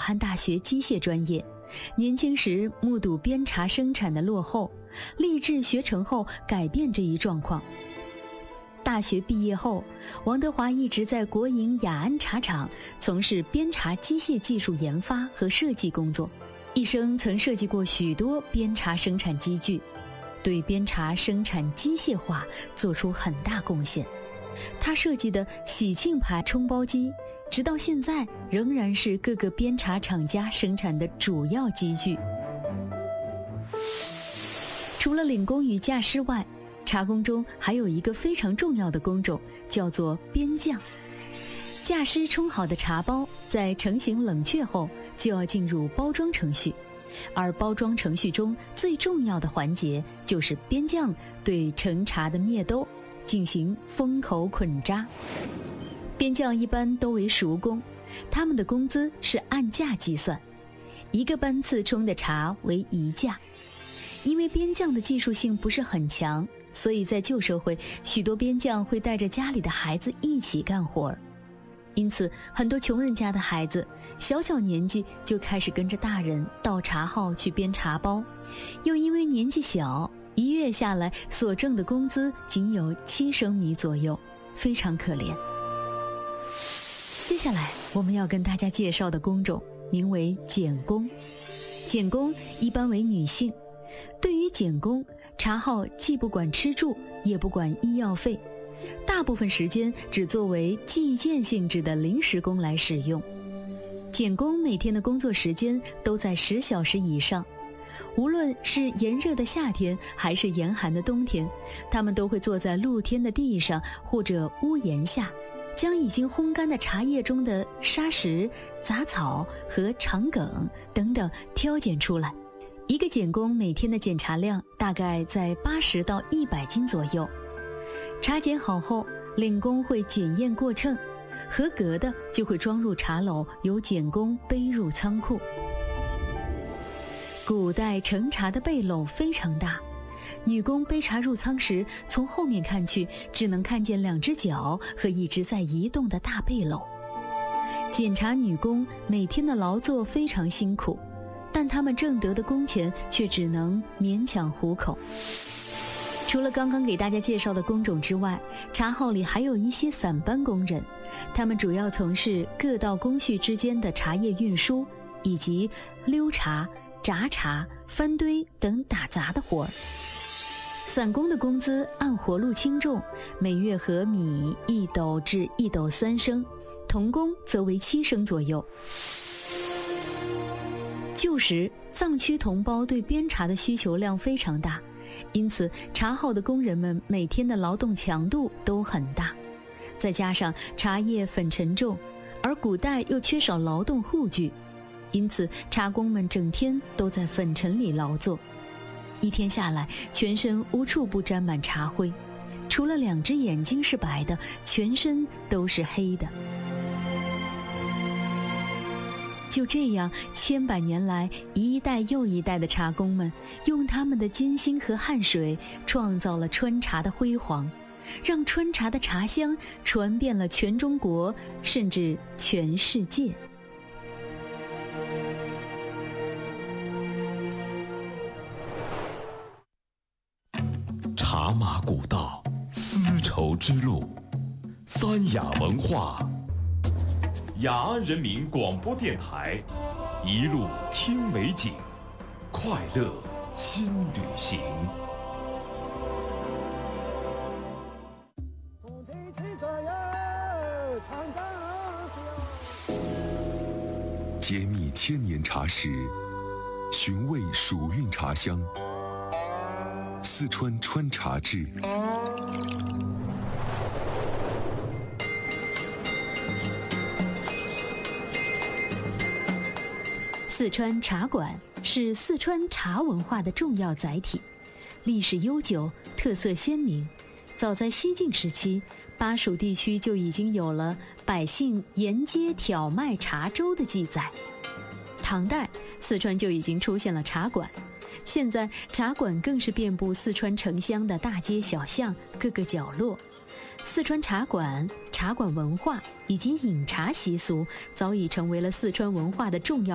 汉大学机械专业，年轻时目睹边茶生产的落后，立志学成后改变这一状况。大学毕业后，王德华一直在国营雅安茶厂从事边茶机械技术研发和设计工作，一生曾设计过许多边茶生产机具，对边茶生产机械化做出很大贡献。他设计的喜庆牌冲包机，直到现在仍然是各个边茶厂家生产的主要机具。除了领工与架师外，茶工中还有一个非常重要的工种，叫做边酱。架师冲好的茶包在成型冷却后就要进入包装程序，而包装程序中最重要的环节就是边酱对成茶的篾兜进行封口捆扎。边酱一般都为熟工，他们的工资是按价计算，一个班次冲的茶为1价。因为边酱的技术性不是很强，所以在旧社会，许多边酱会带着家里的孩子一起干活，因此很多穷人家的孩子小小年纪就开始跟着大人到茶号去编茶包，又因为年纪小，1月下来所挣的工资仅有7升米左右，非常可怜。接下来我们要跟大家介绍的工种名为剪工。剪工一般为女性，对于剪工，茶号既不管吃住，也不管医药费，大部分时间只作为计件性质的临时工来使用。剪工每天的工作时间都在10小时以上，无论是炎热的夏天还是严寒的冬天，他们都会坐在露天的地上或者屋檐下，将已经烘干的茶叶中的沙石、杂草和长梗等等挑拣出来。一个剪工每天的检查量大概在80到100斤左右。茶剪好后，领工会检验过秤，合格的就会装入茶篓，由剪工背入仓库。古代盛茶的背篓非常大，女工背茶入仓时，从后面看去，只能看见2只脚和一只在移动的大背篓。检查女工每天的劳作非常辛苦，但他们挣得的工钱却只能勉强糊口。除了刚刚给大家介绍的工种之外，茶号里还有一些散班工人，他们主要从事各道工序之间的茶叶运输，以及溜茶、榨茶、翻堆等打杂的活儿。散工的工资按活路轻重，每月合米1斗至1斗3升，童工则为7升左右。旧时藏区同胞对边茶的需求量非常大，因此茶号的工人们每天的劳动强度都很大，再加上茶叶粉沉重，而古代又缺少劳动护具，因此茶工们整天都在粉尘里劳作，一天下来全身无处不沾满茶灰，除了2只眼睛是白的，全身都是黑的。就这样，千百年来，一代又一代的茶工们用他们的艰辛和汗水创造了川茶的辉煌，让川茶的茶香传遍了全中国，甚至全世界。 茶马古道，丝绸之路，三雅文化。雅安人民广播电台，一路听美景，快乐新旅行。 揭秘千年茶史，寻味蜀韵茶香，四川川茶志。 四川茶馆是四川茶文化的重要载体，历史悠久，特色鲜明。早在西晋时期，巴蜀地区就已经有了百姓沿街挑卖茶粥的记载。唐代，四川就已经出现了茶馆，现在茶馆更是遍布四川城乡的大街小巷各个角落。四川茶馆、茶馆文化以及饮茶习俗早已成为了四川文化的重要